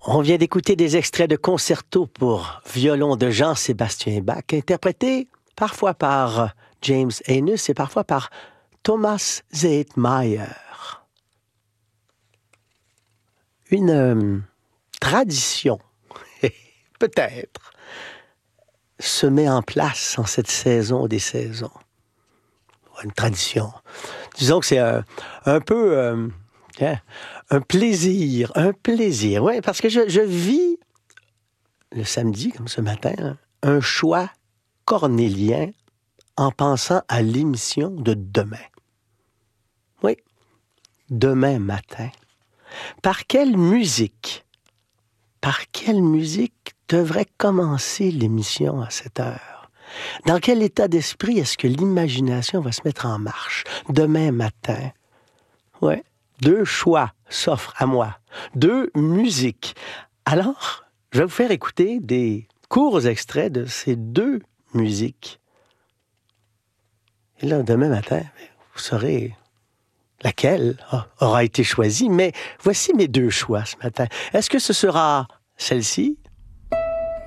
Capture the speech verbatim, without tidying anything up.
On vient d'écouter des extraits de concerto pour violon de Jean-Sébastien Bach, interprétés parfois par James Haines et parfois par Thomas Zeitmayer. Une euh, tradition, peut-être, se met en place en cette saison des saisons. Une tradition. Disons que c'est un, un peu euh, hein, un plaisir, un plaisir. Oui, parce que je, je vis le samedi, comme ce matin, un choix cornélien en pensant à l'émission de demain. Oui, demain matin. Par quelle musique, par quelle musique devrait commencer l'émission à cette heure? Dans quel état d'esprit est-ce que l'imagination va se mettre en marche demain matin? Ouais, deux choix s'offrent à moi, deux musiques. Alors, je vais vous faire écouter des courts extraits de ces deux musiques. Et là, demain matin, vous saurez laquelle aura été choisie, mais voici mes deux choix ce matin. Est-ce que ce sera celle-ci